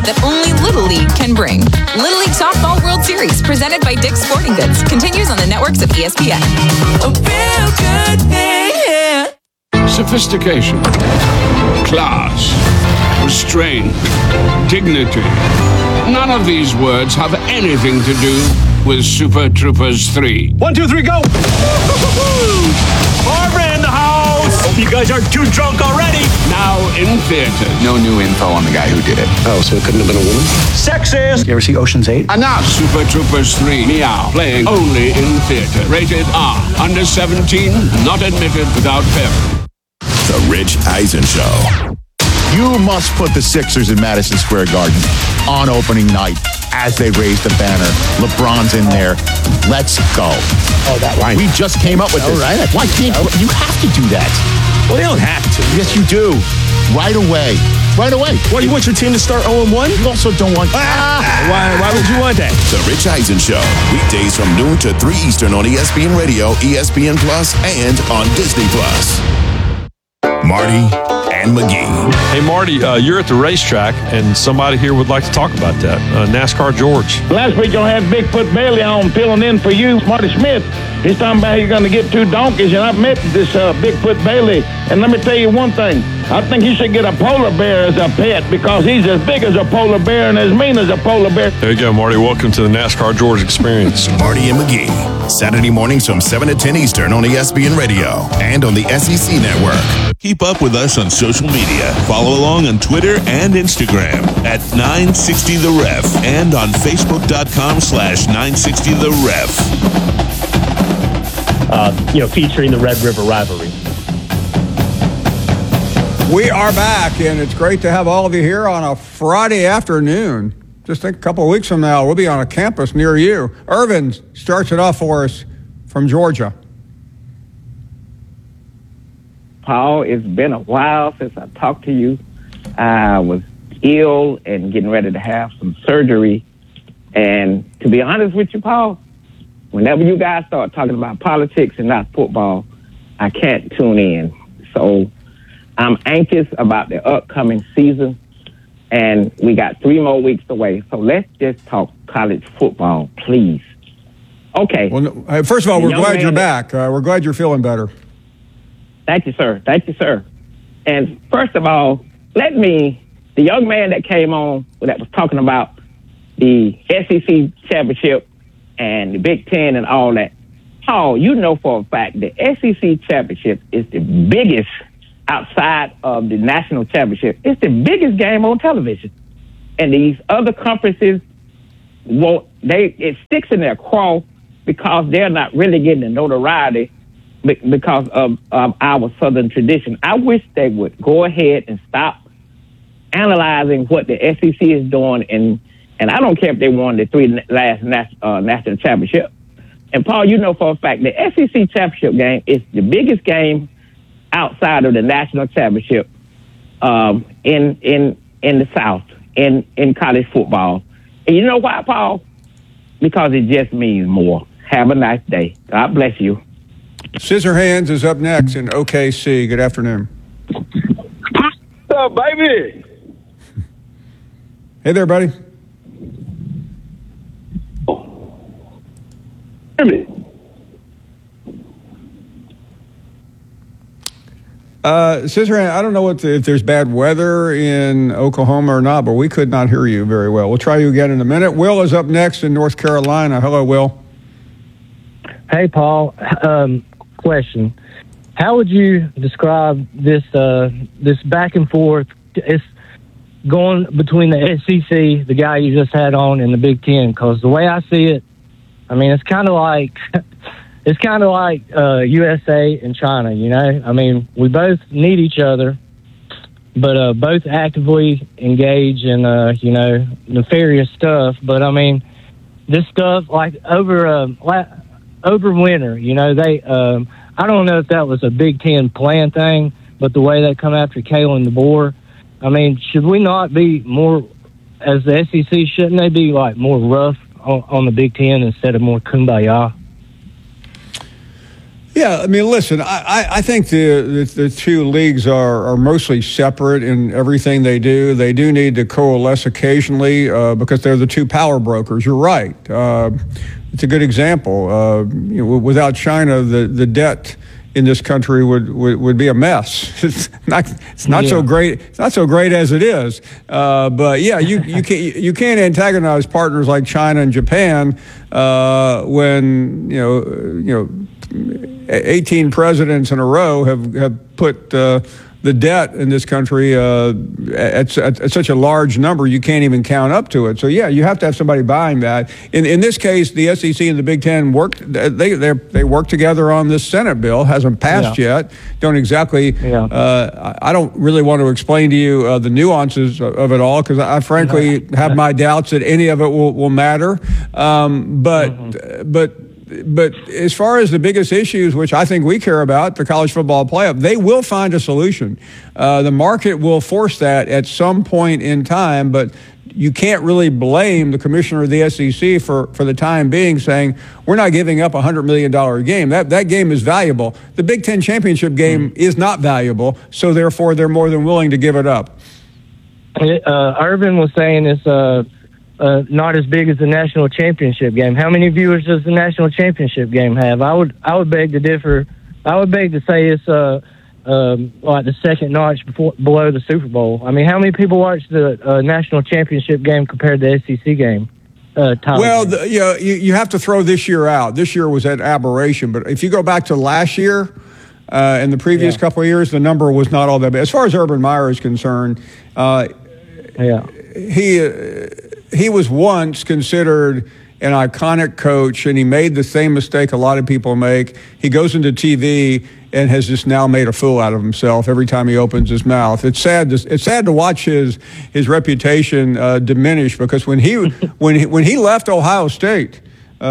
that only Little League can bring. Little League Softball World Series, presented by Dick's Sporting Goods, continues on the networks of ESPN. A real good thing, yeah. Sophistication, class, restraint, dignity. None of these words have anything to do with Super Troopers 3. 1, 2, 3, go! Barbara in the house! Hope you guys aren't too drunk already. Now in theaters. No new info on the guy who did it. Oh, so it couldn't have been a woman? Sexist! You ever see Ocean's 8? And now Super Troopers 3 Meow, playing only in theater. Rated R. Under 17, not admitted without parent. The Rich Eisen Show. You must put the Sixers in Madison Square Garden on opening night as they raise the banner. LeBron's in there. Let's go. Oh, that line. We just came up with this. Right. Why can't you have to do that? Well, they don't have to. Yes, you do. Right away. Right away. What, you want your team to start 0-1? You also don't want... Why would you want that? The Rich Eisen Show. Weekdays from noon to 3 Eastern on ESPN Radio, ESPN Plus, and on Disney Plus. Marty and McGee. Hey, Marty, you're at the racetrack, and somebody here would like to talk about that. NASCAR George. Last week, y'all had Bigfoot Bailey on filling in for you, Marty Smith. He's talking about you're going to get 2 donkeys, and I've met this Bigfoot Bailey. And let me tell you one thing. I think you should get a polar bear as a pet because he's as big as a polar bear and as mean as a polar bear. There you go, Marty. Welcome to the NASCAR George experience. Marty and McGee. Saturday mornings from 7 to 10 Eastern on ESPN Radio and on the SEC Network. Keep up with us on social media. Follow along on Twitter and Instagram at 960TheRef and on Facebook.com/960TheRef. Featuring the Red River rivalry. We are back, and it's great to have all of you here on a Friday afternoon. Just think a couple of weeks from now, we'll be on a campus near you. Irvin starts it off for us from Georgia. Paul, it's been a while since I talked to you. I was ill and getting ready to have some surgery. And to be honest with you, Paul, whenever you guys start talking about politics and not football, I can't tune in. So I'm anxious about the upcoming season, and we got 3 more weeks away. So let's just talk college football, please. Okay. Well, first of all, we're glad you're back. We're glad you're feeling better. Thank you, sir. Thank you, sir. And first of all, the young man that came on that was talking about the SEC championship and the Big Ten and all that, Paul, you know for a fact the SEC championship is the biggest outside of the national championship. It's the biggest game on television. And these other conferences, it sticks in their craw because they're not really getting the notoriety because of our Southern tradition. I wish they would go ahead and stop analyzing what the SEC is doing, and I don't care if they won the 3 last national championship. And Paul, you know for a fact the SEC championship game is the biggest game outside of the national championship in the South in college football. And you know why, Paul? Because it just means more. Have a nice day. God bless you. Scissorhands is up next in OKC. Good afternoon. What's up, baby? Hey there, buddy. Hear me? Scissorhand, I don't know if there's bad weather in Oklahoma or not, but we could not hear you very well. We'll try you again in a minute. Will is up next in North Carolina. Hello, Will. Hey, Paul. Question: how would you describe this back and forth? It's going between the SEC, the guy you just had on, and the Big Ten. Because the way I see it, I mean, it's kind of like USA and China. You know, I mean, we both need each other, but both actively engage in nefarious stuff. But I mean, this stuff like over winter, they. I don't know if that was a Big Ten plan thing, but the way they come after Kalen DeBoer, I mean, should we not be more, as the SEC, shouldn't they be like more rough on the Big Ten instead of more kumbaya? Yeah, I mean, listen, I think the two leagues are mostly separate in everything they do. They do need to coalesce occasionally because they're the two power brokers. You're right. It's a good example. Without China, the debt in this country would be a mess. It's not so great. It's not so great as it is. But yeah, you can't antagonize partners like China and Japan when 18 presidents in a row have put the debt in this country at such a large number you can't even count up to it. So yeah, you have to have somebody buying that. In this case, the SEC and the Big Ten they worked together on this Senate bill. Hasn't passed yet. Don't exactly. I don't really want to explain to you the nuances of it all because I frankly have my doubts that any of it will matter. But as far as the biggest issues, which I think we care about, the college football playoff, they will find a solution. The market will force that at some point in time, but you can't really blame the commissioner of the SEC for the time being saying, we're not giving up a $100 million game. That game is valuable. The Big Ten championship game is not valuable, so therefore they're more than willing to give it up. Urban was saying it's not as big as the national championship game. How many viewers does the national championship game have? I would beg to differ. I would beg to say it's like the second notch below the Super Bowl. I mean, how many people watch the national championship game compared to the SEC game? Well, you have to throw this year out. This year was an aberration, but if you go back to last year and the previous couple of years, the number was not all that bad. As far as Urban Meyer is concerned, he was once considered an iconic coach, and he made the same mistake a lot of people make. He goes into TV and has just now made a fool out of himself every time he opens his mouth. It's sad to watch his reputation diminish because when he left Ohio State,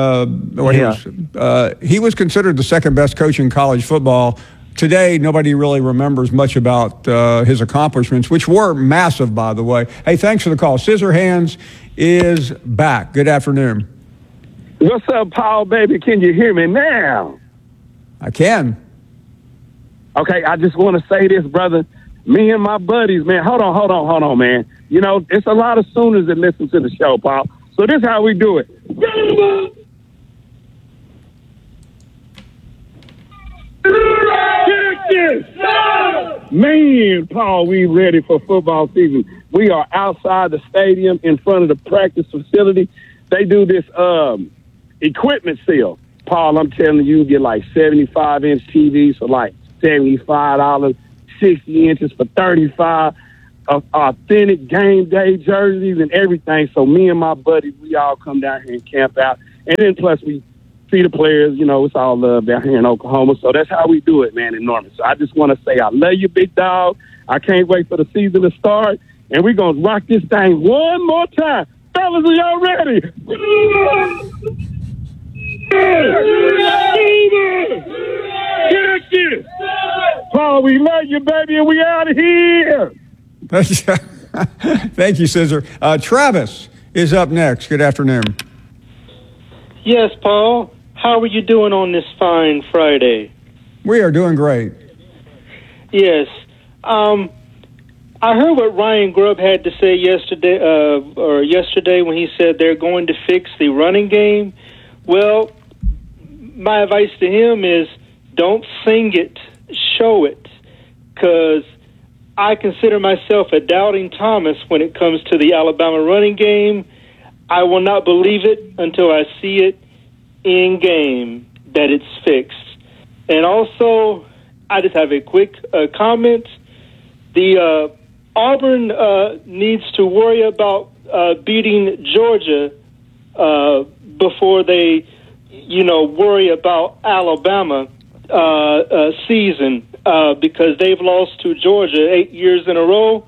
he was considered the second best coach in college football. Today, nobody really remembers much about his accomplishments, which were massive, by the way. Hey, thanks for the call. Scissor Hands is back. Good afternoon. What's up, Paul, baby? Can you hear me now? I can. Okay, I just want to say this, brother. Me and my buddies, man, hold on, man. You know, it's a lot of Sooners that listen to the show, Paul. So this is how we do it. Man, Paul, we ready for football season. We are outside the stadium in front of the practice facility. They do this equipment sale. Paul, I'm telling you, get like 75-inch TVs for like $75, 60 inches for $35, authentic game day jerseys and everything. So me and my buddies, we all come down here and camp out. And then plus we see the players, you know, it's all love down here in Oklahoma. So that's how we do it, man, in Norman. So I just want to say I love you, big dog. I can't wait for the season to start. And we're going to rock this thing one more time. Fellas, are y'all ready? Paul, we love you, baby, and we out of here. Thank you, Scissor. Travis is up next. Good afternoon. Yes, Paul. How are you doing on this fine Friday? We are doing great. Yes. I heard what Ryan Grubb had to say yesterday when he said they're going to fix the running game. Well, my advice to him is don't sing it, show it, because I consider myself a doubting Thomas when it comes to the Alabama running game. I will not believe it until I see it in game that it's fixed. And also, I just have a quick comment. The Auburn needs to worry about beating Georgia before they, worry about Alabama season because they've lost to Georgia 8 years in a row.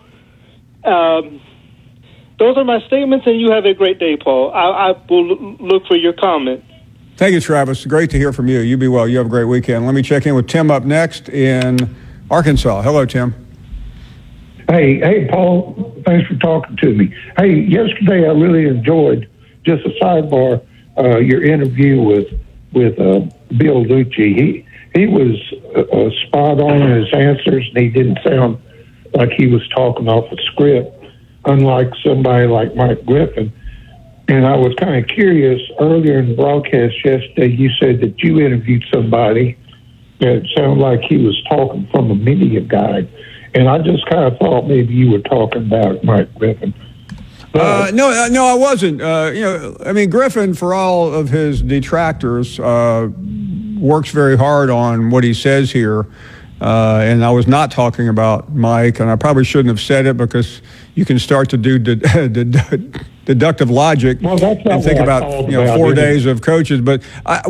Those are my statements, and you have a great day, Paul. I will look for your comment. Thank you, Travis. Great to hear from you. You be well. You have a great weekend. Let me check in with Tim up next in Arkansas. Hello, Tim. Hey, Paul. Thanks for talking to me. Hey, yesterday I really enjoyed, just a sidebar, your interview with Bill Lucci. he was spot on in his answers, and he didn't sound like he was talking off a script, unlike somebody like Mike Griffin. And I was kind of curious, earlier in the broadcast yesterday, you said that you interviewed somebody that sounded like he was talking from a media guide. And I just kind of thought maybe you were talking about Mike Griffin. No, I wasn't. Griffin, for all of his detractors, works very hard on what he says here. And I was not talking about Mike, and I probably shouldn't have said it because you can start to do deductive logic and think about 4 days of coaches. But I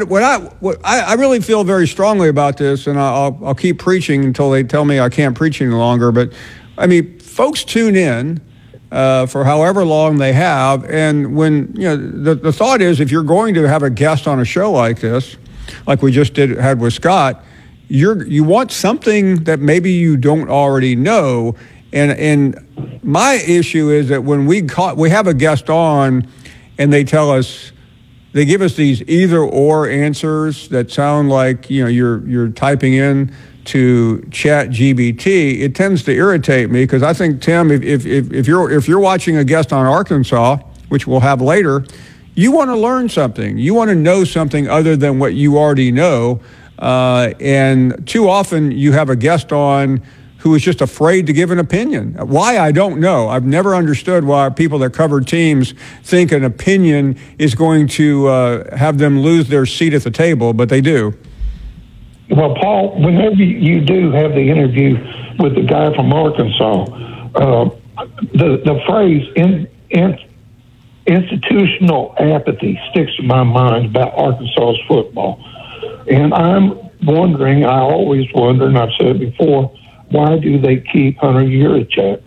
really feel very strongly about this, and I'll keep preaching until they tell me I can't preach any longer. But I mean, folks tune in for however long they have, and when the thought is, if you're going to have a guest on a show like this, like we just had with Scott, you want something that maybe you don't already know. And my issue is that when we have a guest on and they give us these either or answers that sound like you're typing in to ChatGPT, it tends to irritate me, because I think, Tim, if you're watching a guest on Arkansas, which we'll have later, you want to learn something. You want to know something other than what you already know. And too often you have a guest on who is just afraid to give an opinion. Why, I don't know. I've never understood why people that cover teams think an opinion is going to have them lose their seat at the table, but they do. Well, Paul, whenever you do have the interview with the guy from Arkansas, the phrase institutional apathy sticks to my mind about Arkansas's football. And I'm wondering, I always wonder, and I've said it before, why do they keep Hunter Yurachek?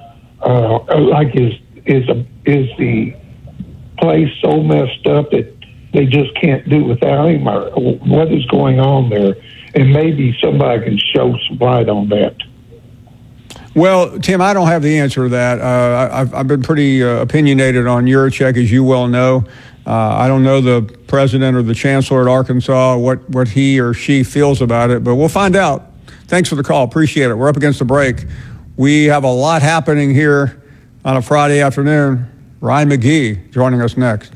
Is the place so messed up that they just can't do without him? Or what is going on there? And maybe somebody can show some light on that. Well, Tim, I don't have the answer to that. I've been pretty opinionated on Yurachek, as you well know. I don't know the president or the chancellor at Arkansas, what he or she feels about it, but we'll find out. Thanks for the call. Appreciate it. We're up against the break. We have a lot happening here on a Friday afternoon. Ryan McGee joining us next.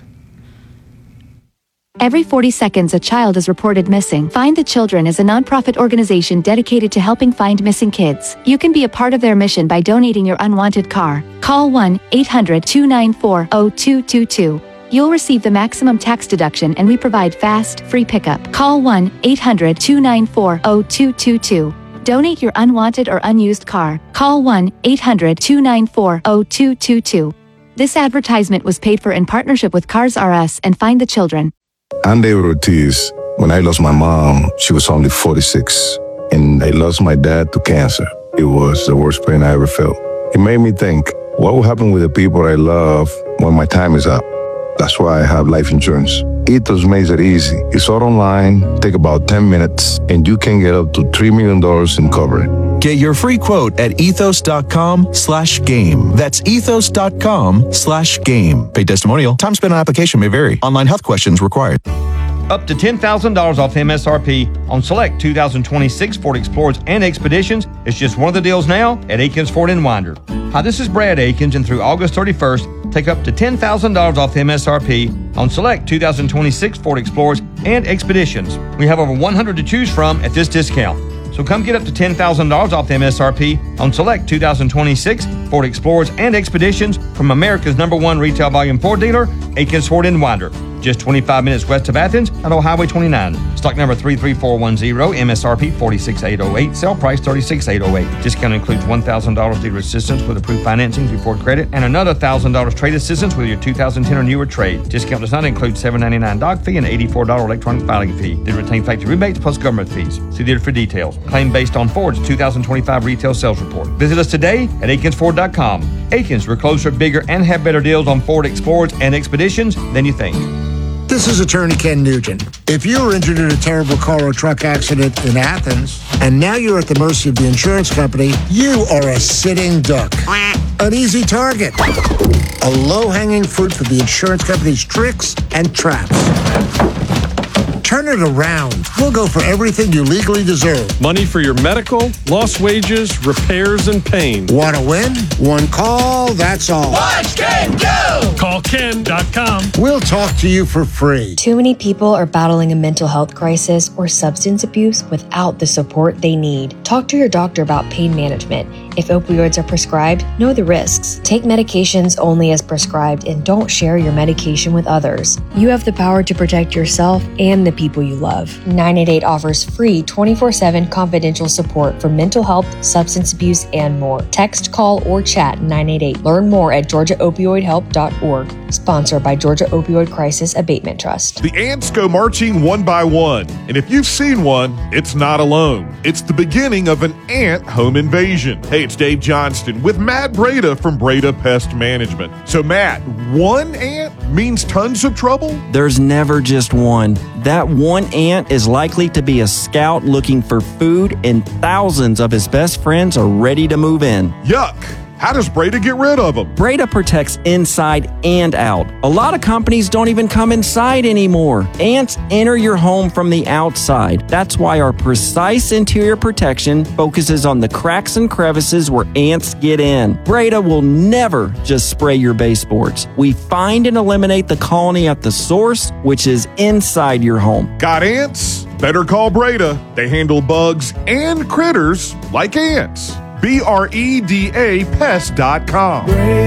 Every 40 seconds, a child is reported missing. Find the Children is a nonprofit organization dedicated to helping find missing kids. You can be a part of their mission by donating your unwanted car. Call 1-800-294-0222. You'll receive the maximum tax deduction, and we provide fast, free pickup. Call 1-800-294-0222. Donate your unwanted or unused car. Call 1-800-294-0222. This advertisement was paid for in partnership with Cars R Us and Find the Children. I'm David Ortiz. When I lost my mom, she was only 46, and I lost my dad to cancer. It was the worst pain I ever felt. It made me think, what will happen with the people I love when my time is up? That's why I have life insurance. Ethos makes it easy. It's all online, take about 10 minutes, and you can get up to $3 million in coverage. Get your free quote at ethos.com/game. That's ethos.com/game. Paid testimonial. Time spent on application may vary. Online health questions required. Up to $10,000 off MSRP on select 2026 Ford Explorers and Expeditions. It's just one of the deals now at Akins Ford in Winder. Hi, this is Brad Akins, and through August 31st, take up to $10,000 off MSRP on select 2026 Ford Explorers and Expeditions. We have over 100 to choose from at this discount. So come get up to $10,000 off the MSRP on select 2026 Ford Explorers and Expeditions from America's #1 retail volume Ford dealer, Akins Ford in Winder. Just 25 minutes west of Athens on Highway 29. Stock number 33410, MSRP 46808, sale price 36808. Discount includes $1,000 dealer assistance with approved financing through Ford Credit and another $1,000 trade assistance with your 2010 or newer trade. Discount does not include $7.99 doc fee and $84 electronic filing fee. They retain factory rebates plus government fees. See dealer for details. Claim based on Ford's 2025 retail sales report. Visit us today at AkinsFord.com. Akins, we're closer, bigger, and have better deals on Ford Explorers and Expeditions than you think. This is attorney Ken Nugent. If you were injured in a terrible car or truck accident in Athens, and now you're at the mercy of the insurance company, you are a sitting duck. An easy target. A low-hanging fruit for the insurance company's tricks and traps. Turn it around. We'll go for everything you legally deserve. Money for your medical, lost wages, repairs, and pain. Want to win? One call, that's all. Watch Ken go! Call Ken.com. We'll talk to you for free. Too many people are battling a mental health crisis or substance abuse without the support they need. Talk to your doctor about pain management. If opioids are prescribed, know the risks. Take medications only as prescribed and don't share your medication with others. You have the power to protect yourself and the people you love. 988 offers free 24/7 confidential support for mental health, substance abuse, and more. Text, call, or chat 988. Learn more at georgiaopioidhelp.org. Sponsored by Georgia Opioid Crisis Abatement Trust. The ants go marching one by one, and if you've seen one, it's not alone. It's the beginning of an ant home invasion. Hey, it's Dave Johnston with Matt Breda from Breda Pest Management. So, Matt, one ant means tons of trouble? There's never just one. That one ant is likely to be a scout looking for food, and thousands of his best friends are ready to move in. Yuck! How does Breda get rid of them? Breda protects inside and out. A lot of companies don't even come inside anymore. Ants enter your home from the outside. That's why our precise interior protection focuses on the cracks and crevices where ants get in. Breda will never just spray your baseboards. We find and eliminate the colony at the source, which is inside your home. Got ants? Better call Breda. They handle bugs and critters like ants. BREDA Pest.com.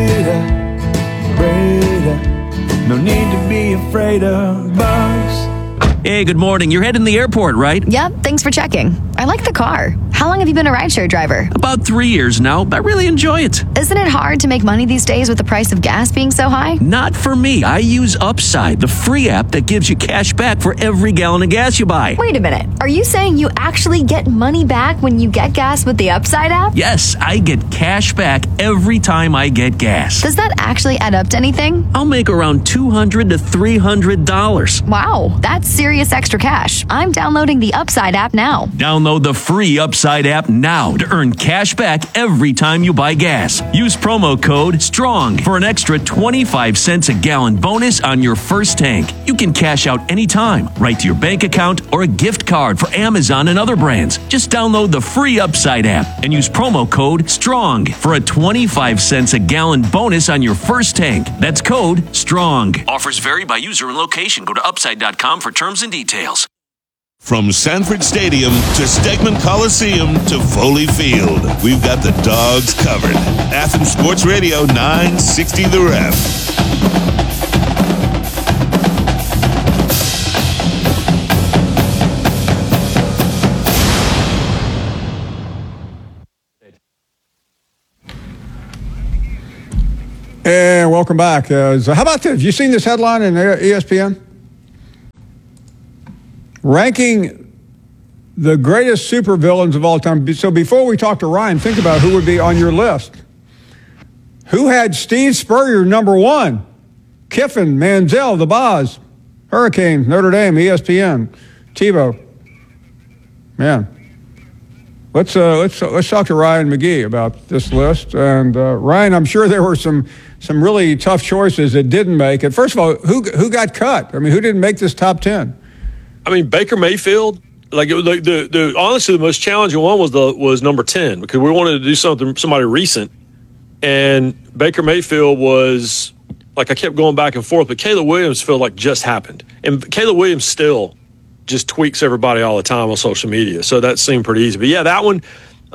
Breda, no need to be afraid of bugs. Hey, good morning. You're heading to the airport, right? Yep, thanks for checking. I like the car. How long have you been a rideshare driver? About 3 years now. I really enjoy it. Isn't it hard to make money these days with the price of gas being so high? Not for me. I use Upside, the free app that gives you cash back for every gallon of gas you buy. Wait a minute. Are you saying you actually get money back when you get gas with the Upside app? Yes, I get cash back every time I get gas. Does that actually add up to anything? I'll make around $200 to $300. Wow, that's serious extra cash. I'm downloading the Upside app now. Download the free Upside app now to earn cash back every time you buy gas. Use promo code STRONG for an extra 25 cents a gallon bonus on your first tank. You can cash out anytime, right to your bank account or a gift card for Amazon and other brands. Just download the free Upside app and use promo code STRONG for a 25 cents a gallon bonus on your first tank. That's code STRONG. Offers vary by user and location. Go to upside.com for terms and details. From Sanford Stadium to Stegman Coliseum to Foley Field, we've got the dogs covered. Athens Sports Radio 960 The Ref. And welcome back. How about this? Have you seen this headline in ESPN? Ranking the greatest supervillains of all time. So before we talk to Ryan, think about who would be on your list. Who had Steve Spurrier number one? Kiffin, Manziel, the Boz, Hurricanes, Notre Dame, ESPN, TiVo. Man, let's talk to Ryan McGee about this list. And Ryan, I'm sure there were some really tough choices that didn't make it. First of all, who got cut? I mean, who didn't make this top 10? I mean, Baker Mayfield, the honestly, the most challenging one was number 10 because we wanted to do somebody recent. And Baker Mayfield was, I kept going back and forth, but Caleb Williams felt like just happened. And Caleb Williams still just tweaks everybody all the time on social media. So that seemed pretty easy. But yeah, that one,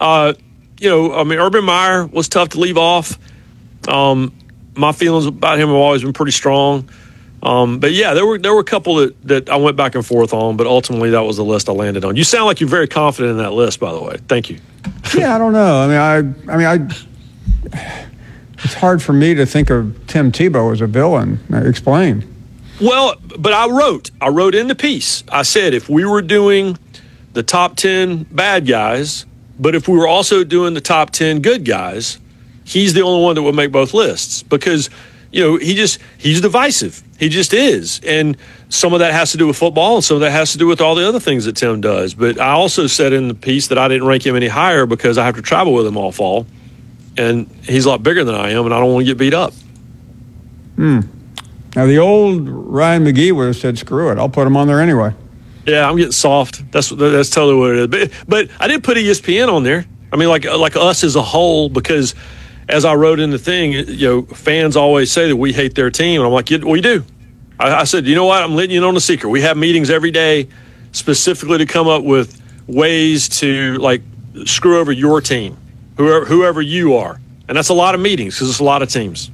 Urban Meyer was tough to leave off. My feelings about him have always been pretty strong. But yeah, there were a couple that I went back and forth on, but ultimately that was the list I landed on. You sound like you're very confident in that list, by the way. Thank you. Yeah, I don't know. It's hard for me to think of Tim Tebow as a villain. Explain. Well, but I wrote in the piece. I said if we were doing the top 10 bad guys, but if we were also doing the top 10 good guys, he's the only one that would make both lists because he's divisive. He just is. And some of that has to do with football and some of that has to do with all the other things that Tim does. But I also said in the piece that I didn't rank him any higher because I have to travel with him all fall. And he's a lot bigger than I am, and I don't want to get beat up. Now, the old Ryan McGee would have said, screw it, I'll put him on there anyway. Yeah, I'm getting soft. That's totally what it is. But I did put ESPN on there. I mean, like us as a whole, because as I wrote in the thing, fans always say that we hate their team, and I'm like, we do. I said, you know what? I'm letting you know on the secret. We have meetings every day, specifically to come up with ways to screw over your team, whoever you are, and that's a lot of meetings because it's a lot of teams.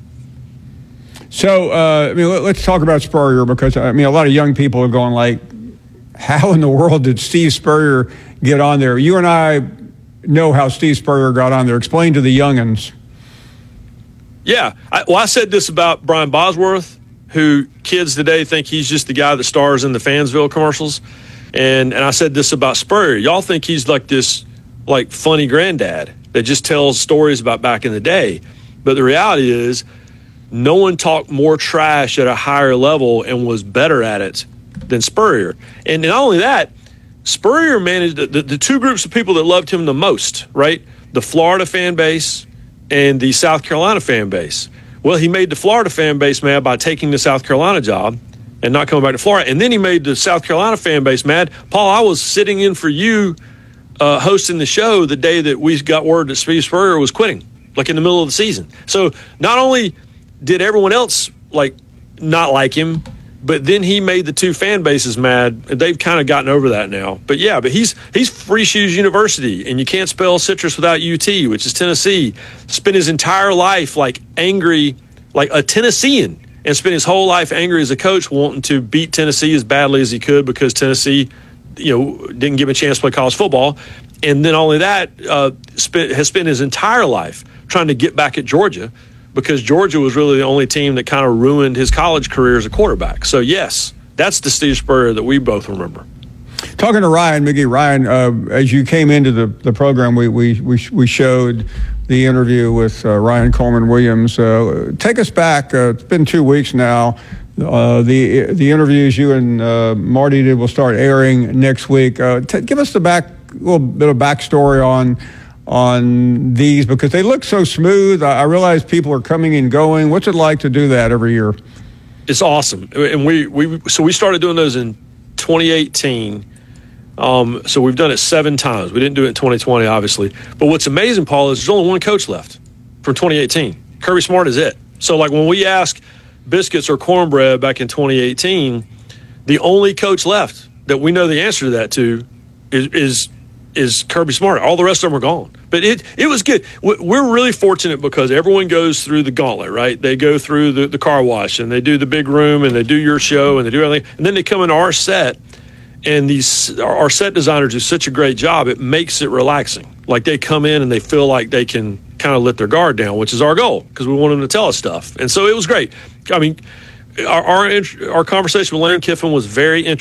So, let's talk about Spurrier, because a lot of young people are going like, how in the world did Steve Spurrier get on there? You and I know how Steve Spurrier got on there. Explain to the youngins. Yeah. I said this about Brian Bosworth, who kids today think he's just the guy that stars in the Fansville commercials. And I said this about Spurrier. Y'all think he's like this funny granddad that just tells stories about back in the day. But the reality is no one talked more trash at a higher level and was better at it than Spurrier. And not only that, Spurrier managed the two groups of people that loved him the most, right? The Florida fan base and the South Carolina fan base. Well, he made the Florida fan base mad by taking the South Carolina job and not coming back to Florida. And then he made the South Carolina fan base mad. Paul, I was sitting in for you hosting the show the day that we got word that Steve Spurrier was quitting, in the middle of the season. So not only did everyone else not like him, but then he made the two fan bases mad. They've kind of gotten over that now. But he's Free Shoes University, and you can't spell citrus without UT, which is Tennessee. Spent his entire life angry, like a Tennessean, and spent his whole life angry as a coach, wanting to beat Tennessee as badly as he could because Tennessee, didn't give him a chance to play college football. And then only that, has spent his entire life trying to get back at Georgia, because Georgia was really the only team that kind of ruined his college career as a quarterback. So, yes, that's the Steve Spurrier that we both remember. Talking to Ryan, Miggy, Ryan, as you came into the program, we showed the interview with Ryan Coleman Williams. Take us back. It's been 2 weeks now. The interviews you and Marty did will start airing next week. Give us a little bit of backstory on these, because they look so smooth. I realize people are coming and going. What's it like to do that every year? It's awesome. And we started doing those in 2018. So we've done it 7 times. We didn't do it in 2020, obviously. But what's amazing, Paul, is there's only one coach left from 2018. Kirby Smart is it. So when we ask biscuits or cornbread back in 2018, the only coach left that we know the answer to that is Kirby Smart. All the rest of them are gone. But it was good. We're really fortunate because everyone goes through the gauntlet, right? They go through the car wash, and they do the big room, and they do your show, and they do everything. And then they come into our set, and our set designers do such a great job. It makes it relaxing. They come in and they feel like they can kind of let their guard down, which is our goal, because we want them to tell us stuff. And so it was great. I mean, our conversation with Lane Kiffin was very interesting.